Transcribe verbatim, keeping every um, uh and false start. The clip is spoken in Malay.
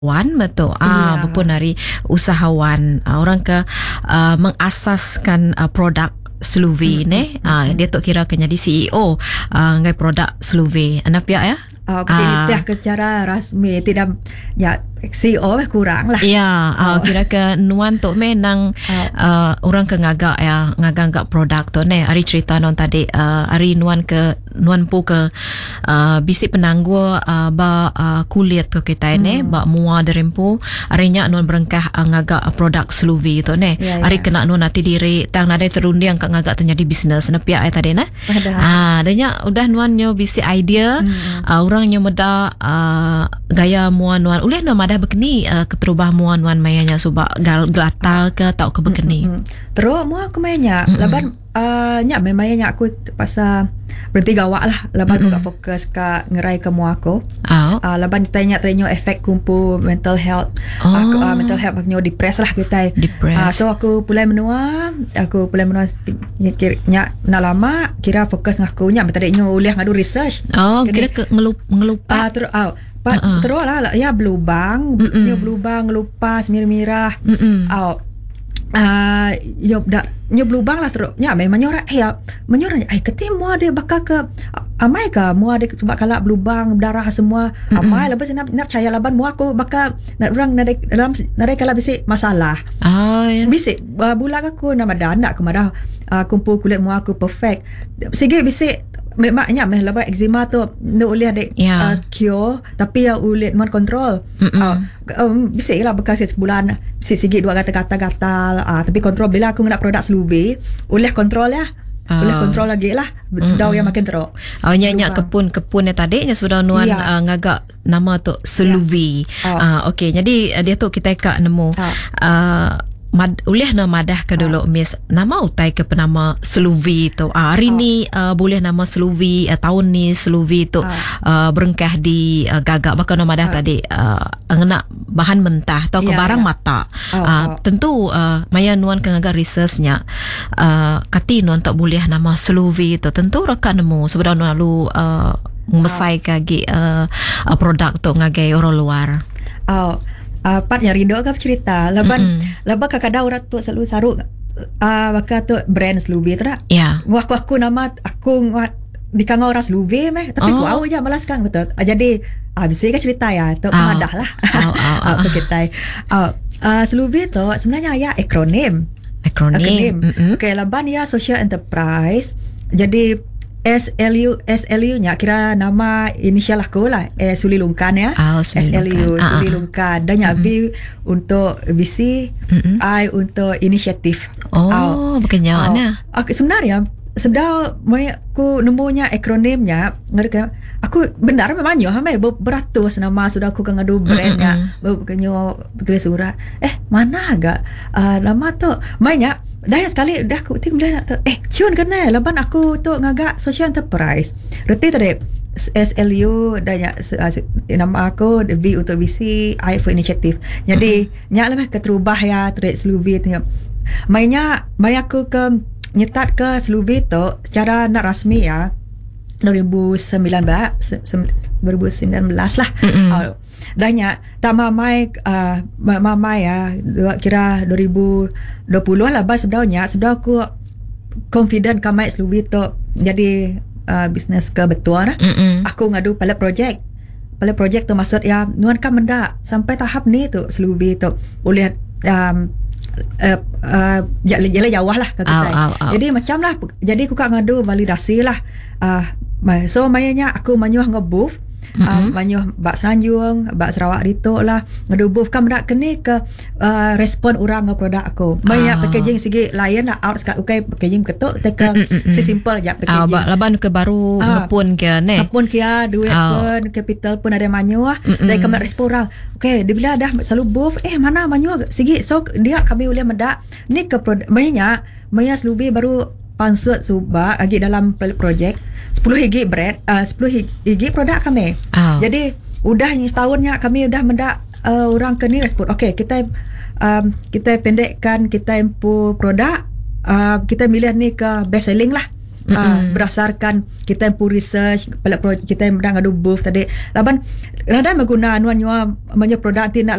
Wan betul ah Ya. berpun dari usahawan ah, orang ke ah, mengasaskan ah, produk Sluvi Mm, ne mm, ah, mm, dia tu kira ke jadi C E O ah, ngai produk Sluvi anak pihak ya. Oh, ah. Secara rasmi tidak ya C E O kurang lah. Ya, Oh. uh, kira ke nuan tu menang Oh. uh, orang ke ngagak ya, ngagak produk tu ne. Ari cerita non tadi uh, ari nuan ke nuan pu ke uh, bisik penanggu uh, ba uh, kulit ke kita ne, Hmm. ba mua derempu. Ari nya nuan berengkah uh, ngagak produk Sluvi tu ne. Ya, Ari ya. kena nuan nanti diri tang nade terunding ke ngagak tu jadi bisnes ne pihak ai tadi ne. Ah, adanya udah nuan nyo bisik idea, Hmm. uh, orang nyo meda uh, gaya mua nuan. Uleh no madah begini uh, keterubah mua nuan mayanya subak gal gelatal ke tau ke begini. Mm-mm. Terus mu aku mainnya Mm-mm. laban uh, nyak memangnya aku pasal berhenti gawak lah laban aku Mm-mm. gak fokus ke ngerai ke mu aku. Oh. Uh, laban tanya tanya efek kumpu mental health. Oh. Aku uh, mental health aku depress lah kita. Depress. Uh, so aku pulai menua, aku pulai menua nyak nak lama kira fokus ngaku nyak tadi nyo uliah ngadu research. Oh, Kini- kira ke ngelup ngelupa. Ah, terus ah, pa, Uh-uh. terus lah ya belubang, Mm-mm. nyo belubang lupa semirah-mirah. Mm-mm. Ah, ah, yo dak nyo belubang lah terus. Ya memang nyora ya, menyora ai ketim mu ada bakal ke amai ka mu ada sebab kalau belubang darah semua Mm-mm. amai lepas nak nak percaya laban mu aku bakal nak orang nak dalam nak kalau bisik masalah. Oh, ya. Bisik uh, bulan aku nama dah nak ke madah uh, kumpul kulit mu aku perfect. Sige bisik maknya meh laba eczema tu no boleh ada Ya. uh, cure tapi ya ulit non control. Mm-mm. Uh, um, bisik lah bekas sebulan sikit-sikit dua kata-kata gatal uh, tapi kontrol bila aku nak produk Sluvi oleh kontrol ya. Ah. Boleh kontrol lagi lah. Sedau yang makin teruk. Oh, nyak-nyak Belubang. kepun-kepun ni tadi nya sudah nuan Ya. uh, ngagak nama tu Sluvi. Oh. Ah, okey. Jadi uh, dia tu kita kak nemu. Ah. Uh, Mad, uleh nama madah ke dulu Miss nama utai ke penama Sluvi tu ah, hari Ah. ni uh, boleh nama Sluvi uh, tahun ni Sluvi tu Ah. uh, berengkah di uh, gagak bakal nama madah Ah. tadi uh, ngena bahan mentah atau ke Ya, barang ya. mata Oh, uh, oh. tentu uh, maya nuan ke ngagak researchnya uh, kati nuan tak boleh nama Sluvi tu tentu rekan nemu sebenarnya lu uh, mesai kagi uh, uh, produk tu ngagai orang luar. Oh, uh, part yang rindu ke cerita. Laban, Mm-mm. laban kakak orang tu selalu saru. Ah, uh, baka tu brand Sluvi tu tak? Ya. Wah, aku aku nama aku ngah- di kangau orang Sluvi meh, tapi Oh. aku au je malas kan betul. Ah, jadi ah bisa kan cerita ya, tu Au. pengadah lah. Au, au, au. Aku kita. Ah, uh, Sluvi tu sebenarnya ya akronim. Akronim. Mm-mm. Okay, laban ya social enterprise. Jadi S L U S L U nya kira nama inisial aku lah. Eh, Suli Lungkan ya. Oh, Suli S L U Lungkan. Ah, Suli ah. Lungkan. Dan nya V untuk visi, Mm-mm. I untuk inisiatif. Oh, bagaimana? Oh, okay, sebenarnya sedar aku nemunya akronimnya ngerti aku benar memang nyo hamai beratus nama sudah aku kan ngadu brandnya bukannya tulis surat eh mana agak uh, nama tu mainnya dah sekali dah aku tim dah nak tu eh cun kena laban aku tu ngagak social enterprise reti tadi S L U dah nya nama aku V untuk visi I for initiative jadi nya lebih keterubah ya terus Sluvi tu mainnya mai aku ke nyetat ke Sluvi tu secara nak rasmi ya dua ribu sembilan belas se- sem- dua ribu sembilan belas lah. Mm-mm. Uh, dahnya tak mamai uh, mamai ya dua, kira dua ribu dua puluh lah bah sebenarnya sebenarnya aku confident kamai Sluvi tu jadi uh, bisnes ke betul lah. Mm-mm. Aku ngadu pilot project. Pilot project tu maksud ya nuan kan mendak sampai tahap ni tu Sluvi tu boleh um, uh, uh, jalan jauh lah kata Au, kita. au, au. Jadi macam lah jadi aku kan ngadu validasi lah. Uh, so mayanya aku manyuh ngebooth Uh, Mm-mm. manyuh bak Seranjung, bak Sarawak Dito lah ngadu booth kan mendak kini ke uh, respon orang ke produk aku. Maya Ah. packaging sikit lain lah out sekat ukai packaging ketuk take Mm-mm-mm. si simple je Ah, packaging. ba- laban ke baru Ah. ngepun ke ne. Apun kia duit Oh. pun capital pun ada manyu lah. Mm-mm. Dari kami respon orang. Okay, dia bila dah selalu booth eh mana manyu sikit. So dia kami boleh mendak ni ke produk Maya Maya Sluvi baru pansut subak lagi dalam projek sepuluh higi bread uh, sepuluh higi produk kami. Oh. Jadi udah ni setahunnya kami udah mendak uh, orang ke ni respon. Okay, kita um, kita pendekkan kita impu produk uh, kita milih ni ke best selling lah. uh, berdasarkan kita yang pun research kita yang sedang ada booth tadi laban rada mengguna anuan nyua produk ti nak